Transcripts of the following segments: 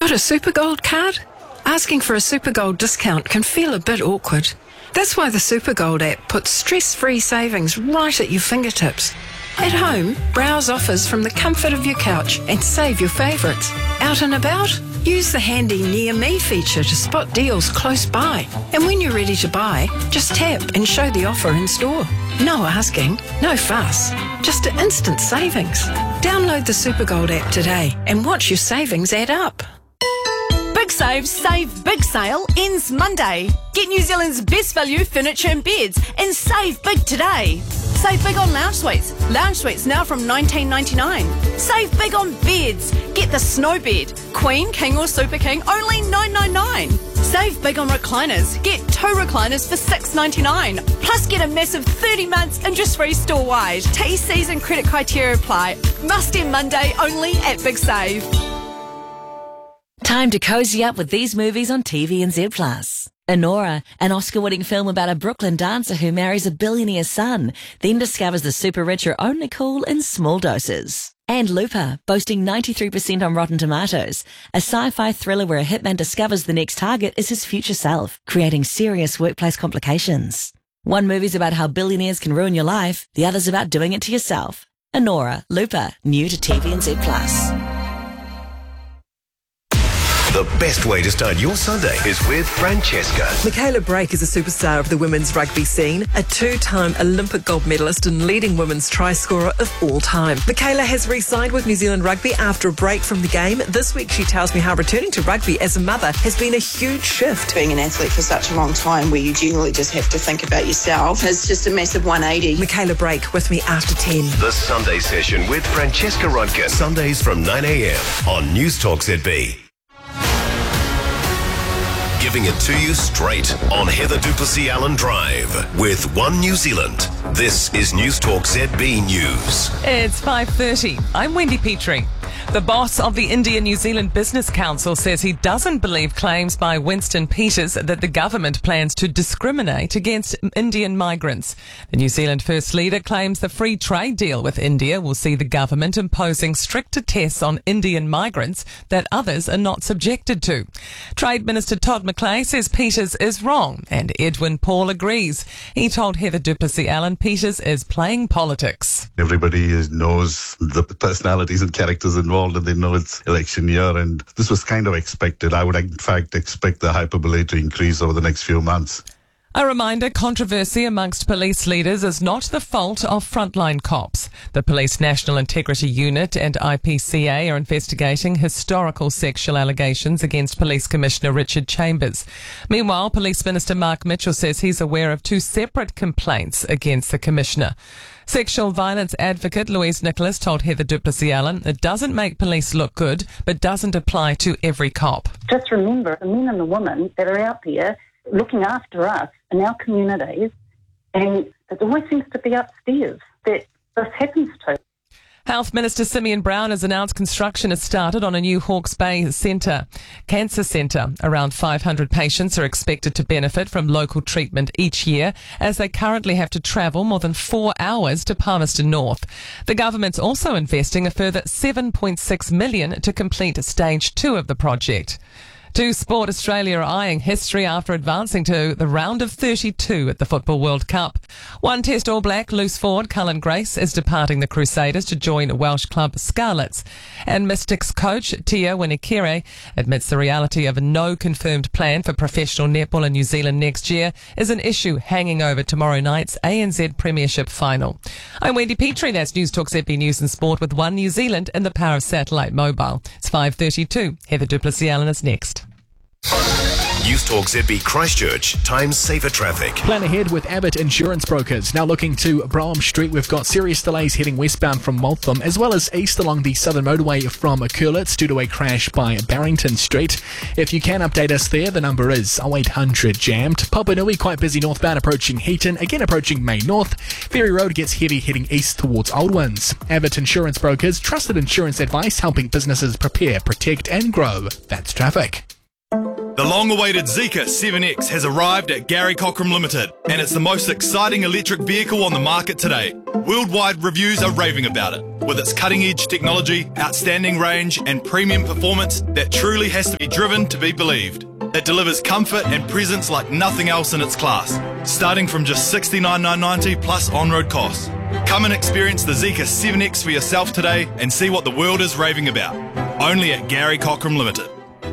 Got a Supergold card? Asking for a Supergold discount can feel a bit awkward. That's why the Supergold app puts stress-free savings right at your fingertips. At home, browse offers from the comfort of your couch and save your favourites. Out and about? Use the handy Near Me feature to spot deals close by. And when you're ready to buy, just tap and show the offer in store. No asking, no fuss, just instant savings. Download the Supergold app today and watch your savings add up. Big Save Big Sale ends Monday. Get New Zealand's best value furniture and beds and save big today. Save big on lounge suites. Lounge suites now from $19.99. Save big on beds. Get the snow bed, Queen, King or Super King, only $9.99. Save big on recliners. Get 2 recliners for $6.99. Plus get a massive 30 months interest-free store-wide. TCs and credit criteria apply. Must end Monday only at Big Save. Time to cozy up with these movies on TVNZ+. Anora, an Oscar-winning film about a Brooklyn dancer who marries a billionaire's son, then discovers the super rich are only cool in small doses. And Looper, boasting 93% on Rotten Tomatoes, a sci-fi thriller where a hitman discovers the next target is his future self, creating serious workplace complications. One movie's about how billionaires can ruin your life, the other's about doing it to yourself. Anora, Looper, new to TVNZ+. The best way to start your Sunday is with Francesca. Michaela Brake is a superstar of the women's rugby scene, a 2-time Olympic gold medalist and leading women's try scorer of all time. Michaela has re-signed with New Zealand Rugby after a break from the game. This week she tells me how returning to rugby as a mother has been a huge shift. Being an athlete for such a long time where you generally just have to think about yourself is just a massive 180. Michaela Brake with me after 10. The Sunday Session with Francesca Rudkin. Sundays from 9 a.m. on News Talk ZB. Giving it to you straight on Heather du Plessis-Allen Drive with One New Zealand. This is News Talk ZB News. It's 5:30. I'm Wendy Petrie. The boss of the India-New Zealand Business Council says he doesn't believe claims by Winston Peters that the government plans to discriminate against Indian migrants. The New Zealand First Leader claims the free trade deal with India will see the government imposing stricter tests on Indian migrants that others are not subjected to. Trade Minister Todd McClay says Peters is wrong, and Edwin Paul agrees. He told Heather du Plessis-Allen Peters is playing politics. Everybody knows the personalities and characters involved, and they know it's election year, and this was kind of expected. I would in fact expect the hyperbole to increase over the next few months. A reminder, controversy amongst police leaders is not the fault of frontline cops. The Police National Integrity Unit and IPCA are investigating historical sexual allegations against Police Commissioner Richard Chambers. Meanwhile, Police Minister Mark Mitchell says he's aware of 2 separate complaints against the Commissioner. Sexual violence advocate Louise Nicholas told Heather du Plessis-Allen it doesn't make police look good, but doesn't apply to every cop. Just remember the men and the women that are out there looking after us in our communities, and it always seems to be upstairs that this happens to. Health Minister Simeon Brown has announced construction has started on a new Hawke's Bay cancer centre. Around 500 patients are expected to benefit from local treatment each year, as they currently have to travel more than 4 hours to Palmerston North. The government's also investing a further $7.6 million to complete stage 2 of the project. To sport, Australia are eyeing history after advancing to the round of 32 at the Football World Cup. One Test All Black loose forward Cullen Grace is departing the Crusaders to join Welsh club Scarlets. And Mystics coach Tia Winikere admits the reality of no confirmed plan for professional netball in New Zealand next year is an issue hanging over tomorrow night's ANZ Premiership final. I'm Wendy Petrie. That's News Talk ZB News and Sport with One New Zealand and the power of satellite mobile. It's 5:32. Heather du Plessis-Allen is next. News Talk ZB Christchurch, times safer traffic. Plan ahead with Abbott Insurance Brokers. Now looking to Brougham Street, we've got serious delays heading westbound from Waltham, as well as east along the southern motorway from Curlitz due to a crash by Barrington Street. If you can update us there, the number is 0800 jammed. Papanui quite busy northbound approaching Heaton, again approaching May North. Ferry Road gets heavy heading east towards Aldwins. Abbott Insurance Brokers, trusted insurance advice helping businesses prepare, protect and grow. That's traffic. The long-awaited Zeekr 7X has arrived at Gary Cochrane Limited, and it's the most exciting electric vehicle on the market today. Worldwide reviews are raving about it, with its cutting-edge technology, outstanding range, and premium performance that truly has to be driven to be believed. It delivers comfort and presence like nothing else in its class, starting from just $69,990 plus on-road costs. Come and experience the Zeekr 7X for yourself today and see what the world is raving about. Only at Gary Cochrane Limited.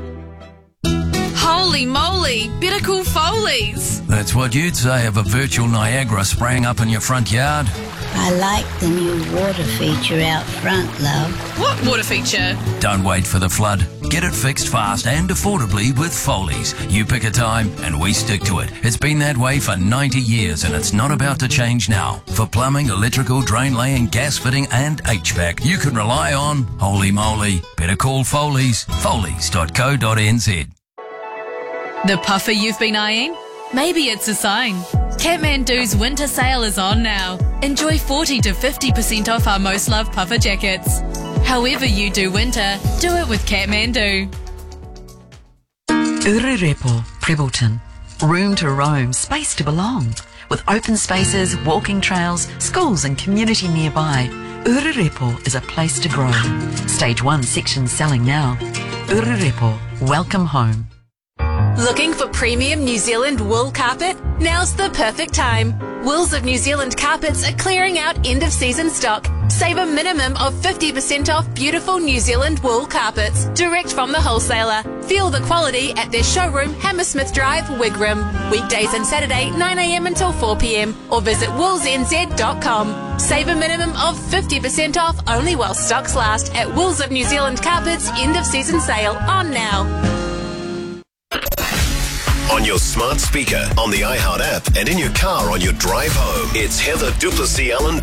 Holy moly, better call Foley's. That's what you'd say of a virtual Niagara spraying up in your front yard. I like the new water feature out front, love. What water feature? Don't wait for the flood. Get it fixed fast and affordably with Foley's. You pick a time and we stick to it. It's been that way for 90 years and it's not about to change now. For plumbing, electrical, drain laying, gas fitting and HVAC, you can rely on Holy Moly. Better call Foley's. Foley's.co.nz. The puffer you've been eyeing? Maybe it's a sign. Kathmandu's winter sale is on now. Enjoy 40 to 50% off our most loved puffer jackets. However you do winter, do it with Kathmandu. Ururepo, Prebbleton. Room to roam, space to belong. With open spaces, walking trails, schools and community nearby, Ururepo is a place to grow. Stage 1 section selling now. Ururepo, welcome home. Looking for premium New Zealand wool carpet? Now's the perfect time. Wools of New Zealand Carpets are clearing out end-of-season stock. Save a minimum of 50% off beautiful New Zealand wool carpets, direct from the wholesaler. Feel the quality at their showroom, Hammersmith Drive, Wigram. Weekdays and Saturday, 9 a.m. until 4 p.m. or visit woolsnz.com. Save a minimum of 50% off only while stocks last at Wools of New Zealand Carpets end-of-season sale on now. On your smart speaker, on the iHeart app, and in your car on your drive home. It's Heather Duplessis Allen